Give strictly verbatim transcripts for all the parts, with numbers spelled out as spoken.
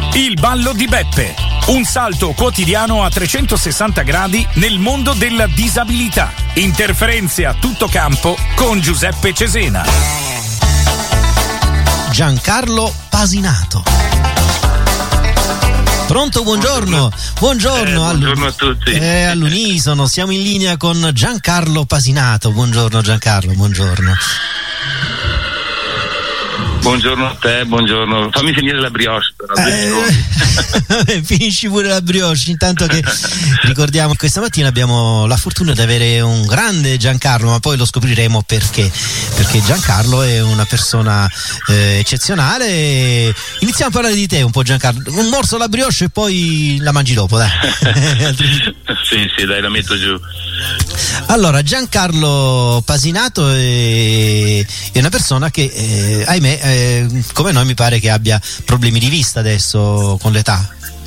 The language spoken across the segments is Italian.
Il ballo di Beppe, un salto quotidiano a trecentosessanta gradi nel mondo della disabilità. Interferenze a tutto campo con Giuseppe Cesena. Giancarlo Pasinato. Pronto, buongiorno. Buongiorno, eh, buongiorno a tutti. Eh, all'unisono, siamo in linea con Giancarlo Pasinato. Buongiorno Giancarlo, buongiorno. Buongiorno a te, buongiorno. Fammi finire la brioche però. Eh, finisci pure la brioche, intanto che ricordiamo che questa mattina abbiamo la fortuna di avere un grande Giancarlo, ma poi lo scopriremo perché. Perché Giancarlo è una persona eh, eccezionale. Iniziamo a parlare di te un po', Giancarlo. Un morso alla brioche e poi la mangi dopo, dai. Sì, sì, dai, la metto giù. Allora, Giancarlo Pasinato è, è una persona che, eh, ahimè, eh, come noi mi pare che abbia problemi di vista adesso con l'età.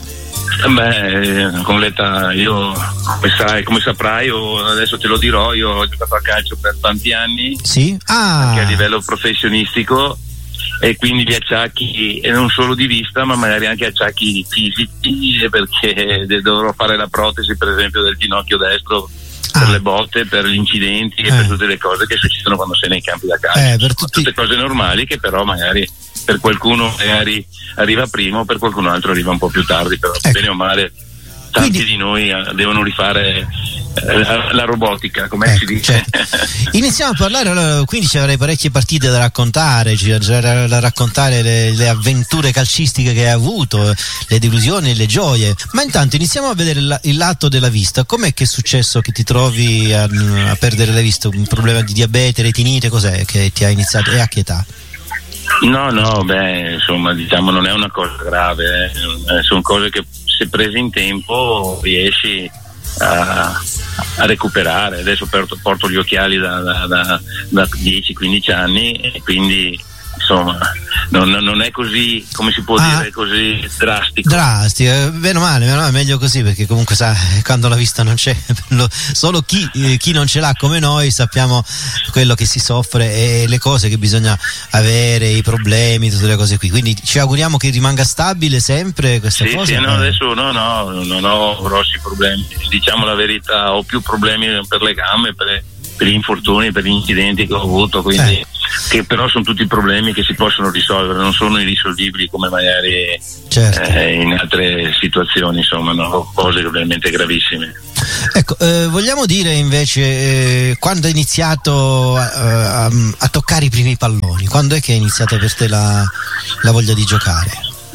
Beh, con l'età, io come sai, come saprai, io adesso te lo dirò, io ho giocato a calcio per tanti anni, sì? Ah. Anche a livello professionistico, e quindi gli acciacchi, e non solo di vista, ma magari anche acciacchi fisici, perché dovrò fare la protesi, per esempio, del ginocchio destro, per ah. le botte, per gli incidenti e eh. per tutte le cose che succedono quando sei nei campi da calcio. Eh, per tutti... Tutte cose normali che però magari per qualcuno magari arriva prima o per qualcun altro arriva un po' più tardi, però ecco. Bene o male tanti quindi... di noi devono rifare la, la robotica, come ecco, si dice. Certo. Iniziamo a parlare, allora, quindi ci avrei parecchie partite da raccontare, ci da, da raccontare le, le avventure calcistiche che hai avuto, le delusioni e le gioie, ma intanto iniziamo a vedere la, il lato della vista. Com'è che è successo che ti trovi a, a perdere la vista? Un problema di diabete, retinite, cos'è che ti ha iniziato e a che età? No, no, beh, insomma, diciamo non è una cosa grave, eh. sono cose che se prese in tempo riesci a, a recuperare. Adesso porto, porto gli occhiali da, da, da, da dieci quindici anni e quindi insomma non, non è così, come si può ah, dire, così drastico. Drastico, bene o male, meno male, meglio così, perché comunque sa, quando la vista non c'è, solo chi, eh, chi non ce l'ha come noi sappiamo quello che si soffre e le cose che bisogna avere, i problemi, tutte le cose qui. Quindi ci auguriamo che rimanga stabile sempre questa sì, cosa. Sì, no, adesso no, no, non ho grossi problemi, diciamo la verità, ho più problemi per le gambe, per, per gli infortuni, per gli incidenti che ho avuto, quindi eh. che però sono tutti problemi che si possono risolvere, non sono irrisolvibili come magari certo. eh, in altre situazioni, insomma, no? Cose veramente gravissime. Ecco, eh, vogliamo dire invece eh, quando hai iniziato a, a, a toccare i primi palloni, quando è che è iniziata per te la, la voglia di giocare?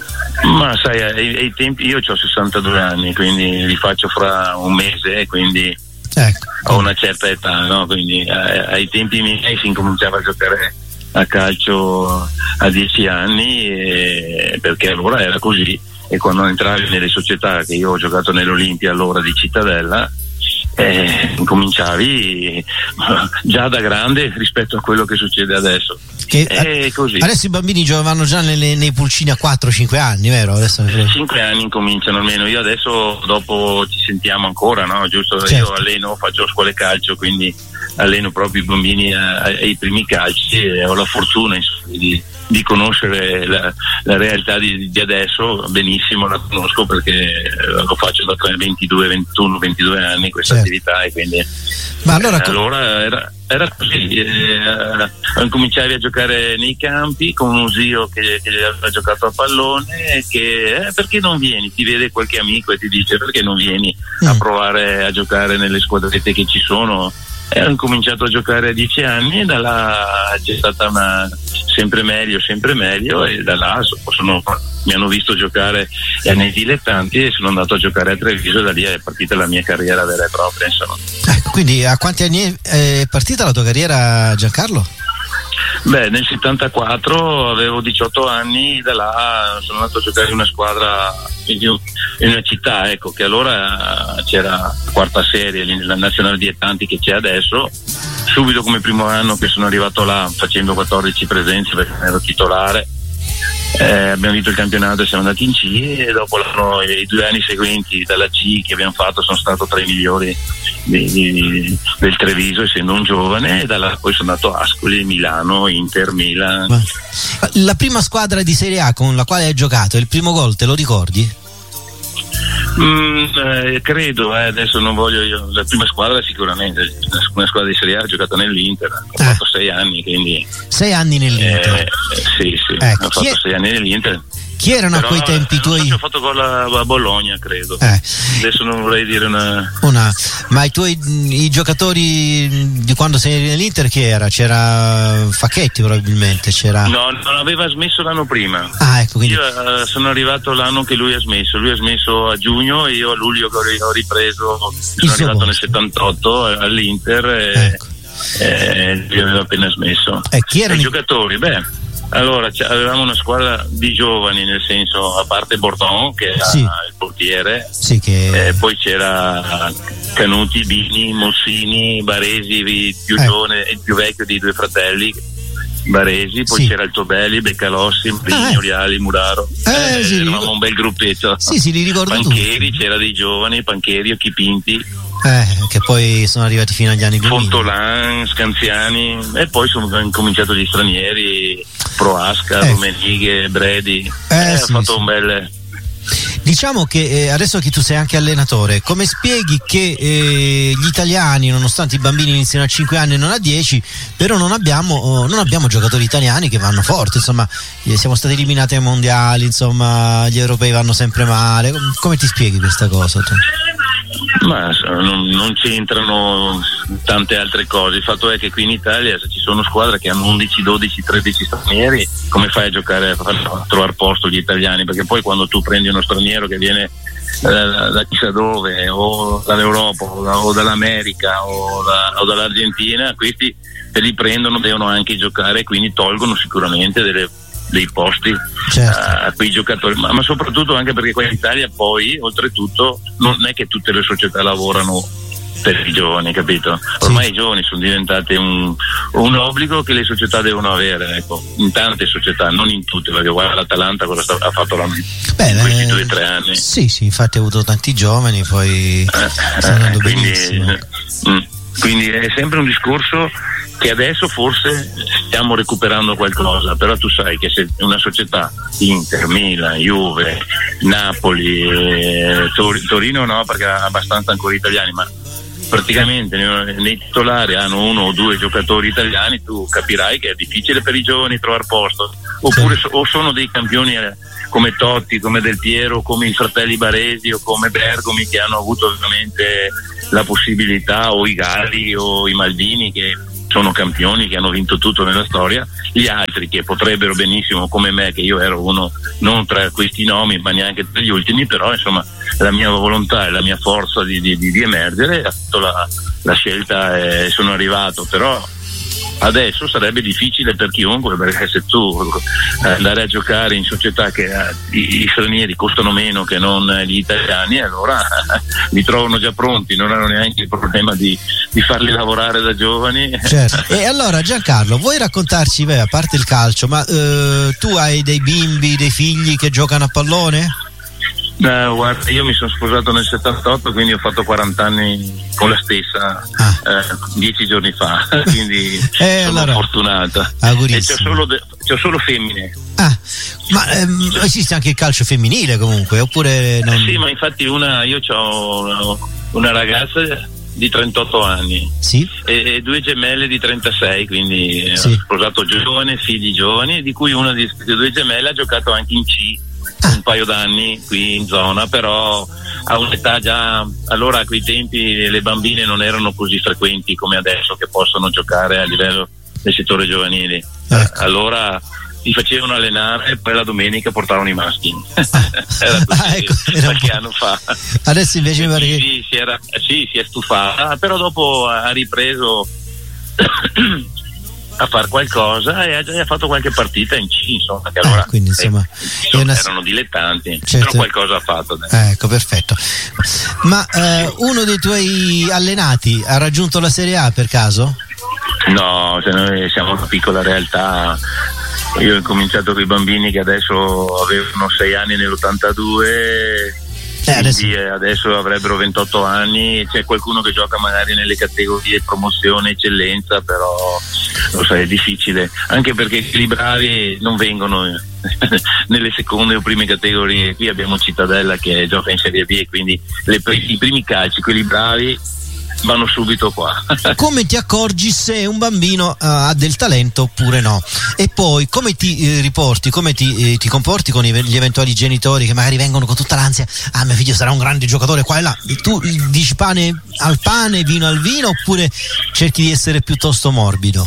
Ma sai, ai, ai tempi io ho sessantadue anni, quindi li faccio fra un mese, quindi ecco. Ho una certa età, no? Quindi eh, ai tempi miei si incominciava a giocare a calcio a dieci anni, e, perché allora era così, e quando entravi nelle società, che io ho giocato nell'Olimpia allora di Cittadella, eh, incominciavi già da grande rispetto a quello che succede adesso. Che è così. Adesso i bambini giocano già nelle, nei pulcini a quattro cinque anni, vero? Adesso cinque anni incominciano almeno. Io adesso dopo ci sentiamo ancora, no? Giusto? Certo. Io alleno, faccio scuole calcio, quindi alleno proprio i bambini ai primi calci e ho la fortuna insomma, di, di conoscere la, la realtà di, di adesso benissimo, la conosco perché lo faccio da ventidue, ventuno, ventidue anni questa certo. attività, e quindi ma allora, eh, allora era, era così, eh, cominciavi a giocare nei campi con uno zio che, che aveva giocato a pallone e che eh, perché non vieni, ti vede qualche amico e ti dice perché non vieni mm. a provare a giocare nelle squadrette che ci sono. E ho cominciato a giocare a dieci anni e da là c'è stata una sempre meglio, sempre meglio, e da là sono, mi hanno visto giocare nei dilettanti e sono andato a giocare a Treviso, e da lì è partita la mia carriera vera e propria, insomma. Ecco, quindi a quanti anni è partita la tua carriera, Giancarlo? Beh, nel settantaquattro avevo diciotto anni, da là sono andato a giocare in una squadra in una città, ecco, che allora c'era la quarta serie, la nazionale dilettanti che c'è adesso. Subito come primo anno che sono arrivato là facendo quattordici presenze perché ero titolare, eh, abbiamo vinto il campionato e siamo andati in C, e dopo l'anno, i due anni seguenti dalla C che abbiamo fatto sono stato tra i migliori di, di, del Treviso, essendo un giovane, e da là poi sono andato a Ascoli, Milano, Inter, Milan. La prima squadra di Serie A con la quale hai giocato, il primo gol te lo ricordi? Mm, eh, credo, eh, adesso non voglio io, la prima squadra sicuramente, una squadra di Serie A, ho giocato nell'Inter, ho eh. fatto sei anni, quindi sei anni nell'Inter? Eh, sì, sì, ecco, ho fatto è... sei anni nell'Inter. Chi erano Però, a quei tempi i tuoi? Ho fatto gol a, a Bologna, credo. Eh. Adesso non vorrei dire una... una. Ma i tuoi i giocatori di quando sei nell'Inter chi era? C'era Facchetti probabilmente? C'era... No, non aveva smesso l'anno prima. Ah, ecco, quindi... Io uh, sono arrivato l'anno che lui ha smesso. Lui ha smesso a giugno e io a luglio che ho ripreso. Sono arrivato nel settantotto all'Inter e, ecco. e lui aveva appena smesso. Eh, chi erano I i giocatori? Beh. Allora, avevamo una squadra di giovani, nel senso, a parte Bordon che era sì. il portiere, sì, che... eh, poi c'era Canuti, Bini, Mossini, Baresi, il più eh. giovane e il più vecchio dei due fratelli, Baresi, poi sì. c'era il Tobelli, Beccalossi, Bini, ah, eh. Oriali, Muraro, eh, eh, sì, eravamo ricordo. un bel gruppetto. Sì, sì, li ricordo Pancheri, tutti. c'era dei giovani, Pancheri, Occhipinti. Eh, che poi sono arrivati fino agli anni duemila. Fontolan, Scanziani, e poi sono incominciato gli stranieri, Proasca, eh. Rumenighe, Bredi. Eh, eh, sì, ho fatto sì. un bel... Diciamo che eh, adesso che tu sei anche allenatore, come spieghi che eh, gli italiani, nonostante i bambini iniziano a cinque anni e non a dieci, però non abbiamo, oh, non abbiamo giocatori italiani che vanno forte, insomma, eh, siamo stati eliminati ai mondiali, insomma, gli europei vanno sempre male. Come ti spieghi questa cosa tu? Ma non, non c'entrano tante altre cose. Il fatto è che qui in Italia, se ci sono squadre che hanno undici, dodici, tredici stranieri, come fai a giocare, a, a trovare posto gli italiani? Perché poi quando tu prendi uno straniero che viene eh, da chissà dove, o dall'Europa o, da, o dall'America o, da, o dall'Argentina, questi se li prendono devono anche giocare, quindi tolgono sicuramente delle dei posti, certo, a quei giocatori, ma, ma soprattutto anche perché qua in Italia poi oltretutto non è che tutte le società lavorano per i giovani, capito? Ormai sì. I giovani sono diventati un, un obbligo che le società devono avere, ecco, in tante società, non in tutte, perché guarda l'Atalanta cosa sta, ha fatto l'anno, in questi due o tre anni. Sì, sì, infatti ha avuto tanti giovani, poi eh, sta andando eh, quindi, benissimo. Mh, quindi è sempre un discorso che adesso forse stiamo recuperando qualcosa, però tu sai che se una società, Inter, Milan, Juve, Napoli, eh, Tor- Torino no perché ha abbastanza ancora italiani, ma praticamente nei, nei titolari hanno uno o due giocatori italiani, tu capirai che è difficile per i giovani trovare posto, oppure so, o sono dei campioni eh, come Totti, come Del Piero, come i fratelli Baresi o come Bergomi, che hanno avuto ovviamente la possibilità, o i Galli o i Maldini, che sono campioni, che hanno vinto tutto nella storia. Gli altri che potrebbero benissimo, come me, che io ero uno non tra questi nomi ma neanche tra gli ultimi, però insomma la mia volontà e la mia forza di, di, di emergere ha fatto la, la scelta e sono arrivato. Però adesso sarebbe difficile per chiunque, perché se tu eh, andare a giocare in società che eh, i, i stranieri costano meno che non gli italiani, allora eh, li trovano già pronti, non hanno neanche il problema di, di farli lavorare da giovani. Certo. E allora Giancarlo, vuoi raccontarci, beh, a parte il calcio, ma eh, tu hai dei bimbi, dei figli che giocano a pallone? Uh, guarda, io mi sono sposato nel settantotto, quindi ho fatto quaranta anni con la stessa ah. eh, dieci giorni fa, quindi eh, sono allora, fortunata. E c'ho solo, de- c'ho solo femmine. Ah, ma ehm, esiste anche il calcio femminile comunque, oppure non... Eh sì, ma infatti una, io ho una, una ragazza di trentotto anni, sì, e, e due gemelle di trentasei, quindi sì, ho sposato giovane, figli giovani, di cui una di queste due gemelle ha giocato anche in C un paio d'anni qui in zona, però a un'età già, allora a quei tempi le bambine non erano così frequenti come adesso, che possono giocare a livello del settore giovanile. Ecco. Allora li facevano allenare e poi la domenica portavano i maschi. Era così, ah, ecco, qualche anno fa. Adesso invece mi pare che... sì, si era, sì, si è stufata, però dopo ha ripreso a far qualcosa e ha già fatto qualche partita in C, insomma, che allora eh, quindi, insomma, eh, insomma una... erano dilettanti, certo, però qualcosa ha fatto. Eh, ecco, perfetto. Ma eh, uno dei tuoi allenati ha raggiunto la Serie A per caso? No, se noi siamo una piccola realtà, io ho cominciato con i bambini che adesso avevano sei anni nell'ottantadue, eh, adesso... quindi adesso avrebbero ventotto anni. C'è qualcuno che gioca magari nelle categorie promozione, eccellenza, però lo sai, è difficile, anche perché quelli bravi non vengono nelle seconde o prime categorie. Qui abbiamo Cittadella che gioca in Serie B, quindi le, i primi calci, quelli bravi, vanno subito qua. Come ti accorgi se un bambino uh, ha del talento oppure no? E poi come ti eh, riporti, come ti, eh, ti comporti con i, gli eventuali genitori che magari vengono con tutta l'ansia: ah, mio figlio sarà un grande giocatore qua e là. E tu dici pane al pane, vino al vino, oppure cerchi di essere piuttosto morbido?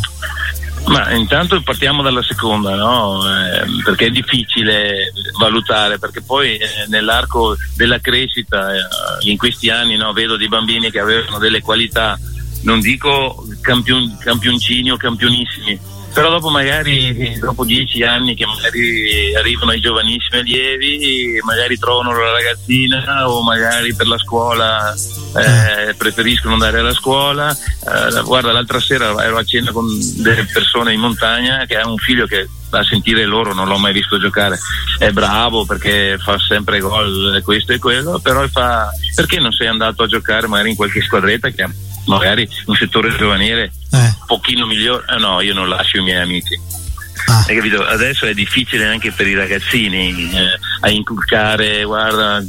Ma intanto partiamo dalla seconda, no? Eh, perché è difficile valutare, perché poi eh, nell'arco della crescita eh, in questi anni, no, vedo dei bambini che avevano delle qualità, non dico campion, campioncini o campionissimi, però dopo magari dopo dieci anni che magari arrivano ai giovanissimi allievi, magari trovano la ragazzina, o magari per la scuola eh, preferiscono andare alla scuola. Eh, guarda, l'altra sera ero a cena con delle persone in montagna che ha un figlio che, a sentire loro, non l'ho mai visto giocare, è bravo perché fa sempre gol, questo e quello, però fa: perché non sei andato a giocare magari in qualche squadretta che ha magari un settore giovanile eh. un pochino migliore? Eh no, io non lascio i miei amici. Ah. Hai capito? Adesso è difficile anche per i ragazzini eh, a inculcare. Guarda,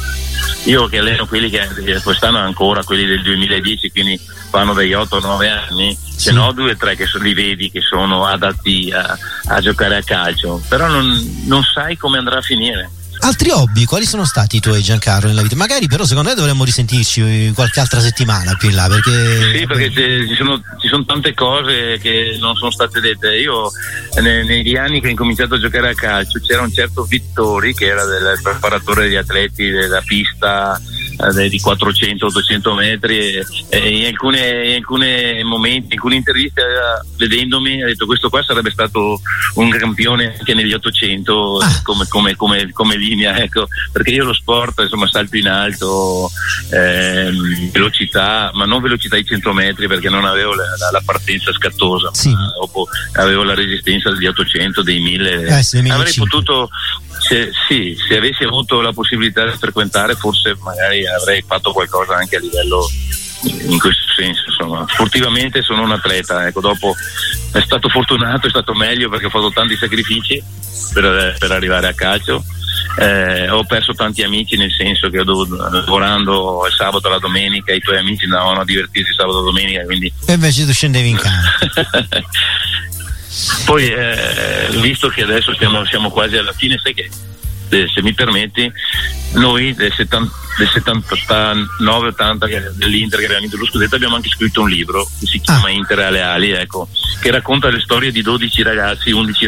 io che alleno quelli che quest'anno ancora, quelli del duemiladieci, quindi fanno dagli otto nove anni, ce sì. n'ho due o tre che so, li vedi che sono adatti a, a giocare a calcio, però non, non sai come andrà a finire. Altri hobby, quali sono stati i tuoi, Giancarlo, nella vita? Magari però secondo me dovremmo risentirci qualche altra settimana più in là, perché... Sì, perché ci sono, ci sono tante cose che non sono state dette. Io ne, negli anni che ho incominciato a giocare a calcio c'era un certo Vittori che era del preparatore degli atleti della pista eh, di quattrocento ottocento metri, e, e in alcune, in alcune momenti, in alcune interviste, eh, vedendomi, ha detto: questo qua sarebbe stato un campione anche negli ottocento ah. come, come, come, come linea, ecco, perché io lo sport, insomma, salto in alto, ehm, velocità, ma non velocità ai cento metri perché non avevo la, la, la partenza scattosa, sì. ma dopo avevo la resistenza degli ottocento, dei mille. Eh, sì, avrei potuto, se, sì, se avessi avuto la possibilità di frequentare, forse magari avrei fatto qualcosa anche a livello, in questo senso, insomma. Sportivamente sono un atleta, ecco, dopo è stato fortunato, è stato meglio perché ho fatto tanti sacrifici per, per arrivare a calcio. Eh, ho perso tanti amici, nel senso che ho dovuto, lavorando il sabato e la domenica, i tuoi amici andavano a divertirsi sabato e domenica, quindi... E invece tu scendevi in campo. Poi eh, visto che adesso siamo, siamo quasi alla fine, sai che, se, se mi permetti, noi del, del settantanove ottanta dell'Inter che abbiamo vinto lo scudetto abbiamo anche scritto un libro che si chiama ah. Inter alle ali, ecco, che racconta le storie di dodici ragazzi, undici